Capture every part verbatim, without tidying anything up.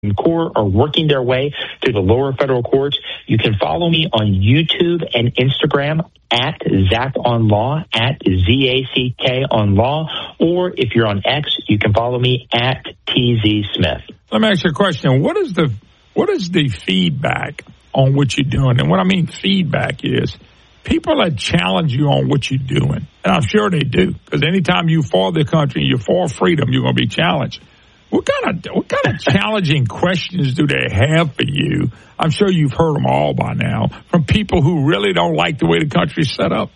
Court are working their way through the lower federal courts. You can follow me on YouTube and Instagram at Zach on Law, at Z A C K on Law, or if you're on X, you can follow me at T Z Smith. Let me ask you a question. What is the what is the feedback on what you're doing? And what I mean feedback is people that challenge you on what you're doing, and I'm sure they do, because anytime you for the country, you're for freedom, you're going to be challenged. What kind of what kind of challenging questions do they have for you? I'm sure you've heard them all by now from people who really don't like the way the country's set up.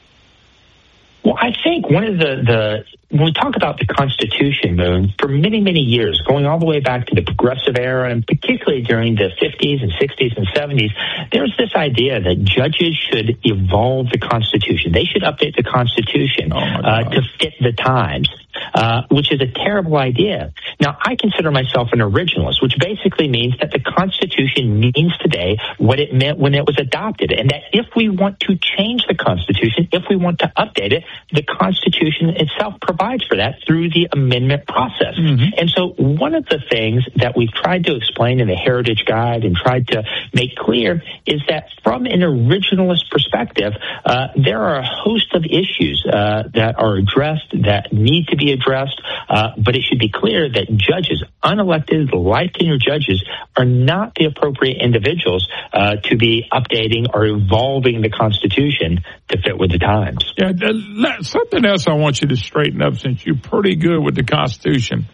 Well, I think one of the, the when we talk about the Constitution, Moon, for many, many years, going all the way back to the Progressive era, and particularly during the fifties and sixties and seventies, there's this idea that judges should evolve the Constitution. They should update the Constitution oh uh, to fit the times. Uh, which is a terrible idea. Now, I consider myself an originalist, which basically means that the Constitution means today what it meant when it was adopted, and that if we want to change the Constitution, if we want to update it, the Constitution itself provides for that through the amendment process. Mm-hmm. And so one of the things that we've tried to explain in the Heritage Guide and tried to make clear is that from an originalist perspective, uh, there are a host of issues uh, that are addressed that need to be addressed, uh, but it should be clear that judges, unelected, life-tenure judges, are not the appropriate individuals uh, to be updating or evolving the Constitution to fit with the times. Yeah, something else I want you to straighten up, since you're pretty good with the Constitution.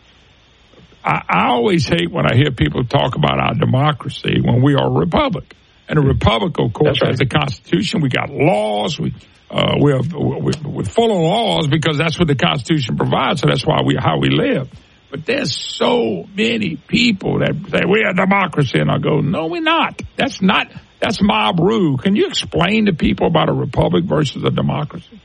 I, I always hate when I hear people talk about our democracy when we are a republic. And a republic, of course, right. has a Constitution. We got laws. We Uh, we're, we're, we're full of laws because that's what the Constitution provides, so that's why we how we live. But there's so many people that say, we're a democracy, and I go, no, we're not. That's not, that's mob rule. Can you explain to people about a republic versus a democracy?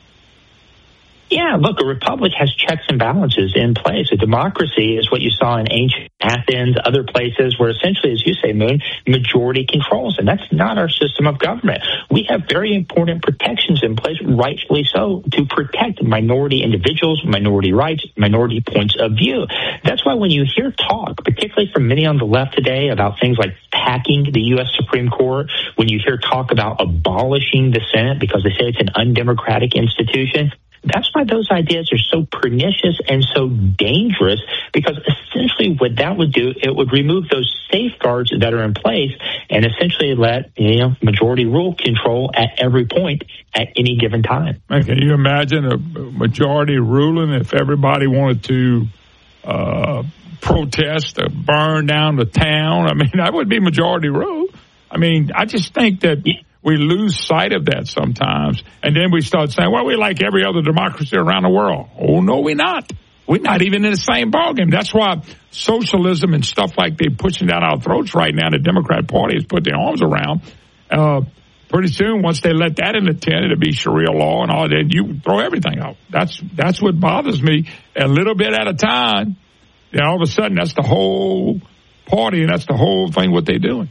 Yeah, look, a republic has checks and balances in place. A democracy is what you saw in ancient Athens, other places where essentially, as you say, Moon, majority controls. And that's not our system of government. We have very important protections in place, rightfully so, to protect minority individuals, minority rights, minority points of view. That's why when you hear talk, particularly from many on the left today, about things like packing the U S Supreme Court, when you hear talk about abolishing the Senate because they say it's an undemocratic institution, that's why those ideas are so pernicious and so dangerous, because essentially what that would do, it would remove those safeguards that are in place and essentially let, you know, majority rule control at every point at any given time. Can you imagine a majority ruling if everybody wanted to uh, protest or burn down the town? I mean, that would be majority rule. I mean, I just think that we lose sight of that sometimes, and then we start saying, well, we're like every other democracy around the world. Oh, no, we're not. We're not even in the same ballgame. That's why socialism and stuff like they're pushing down our throats right now, the Democrat Party has put their arms around. Uh, pretty soon, once they let that in the tent, it'll be Sharia law and all that. You throw everything out. That's that's what bothers me. A little bit at a time, then all of a sudden, that's the whole party, and that's the whole thing what they're doing.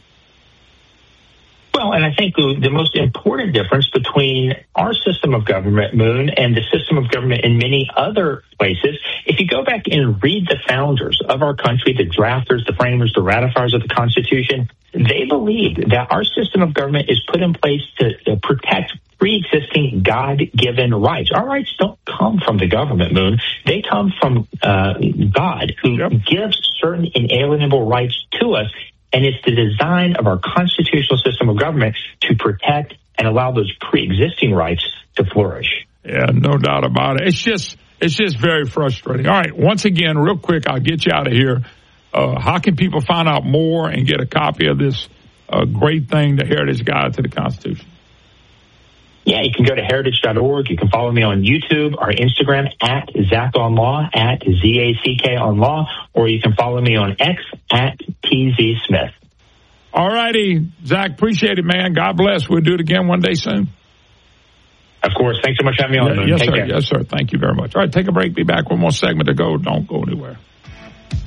Well, and I think the most important difference between our system of government, Moon, and the system of government in many other places, if you go back and read the founders of our country, the drafters, the framers, the ratifiers of the Constitution, they believed that our system of government is put in place to protect pre-existing God-given rights. Our rights don't come from the government, Moon. They come from uh, God, who yep. gives certain inalienable rights to us. And it's the design of our constitutional system of government to protect and allow those pre-existing rights to flourish. Yeah, no doubt about it. It's just it's just very frustrating. All right, once again, real quick, I'll get you out of here. Uh, how can people find out more and get a copy of this uh, great thing, the Heritage Guide to the Constitution? Yeah, you can go to heritage dot org. You can follow me on YouTube or Instagram at Zach on Law, at Z A C K on Law, or you can follow me on X at T Z Smith. All righty, Zach, appreciate it, man. God bless. We'll do it again one day soon. Of course. Thanks so much for having me on. Yeah, yes, Take sir. care. Yes, sir. Thank you very much. All right, take a break. Be back. One more segment to go. Don't go anywhere.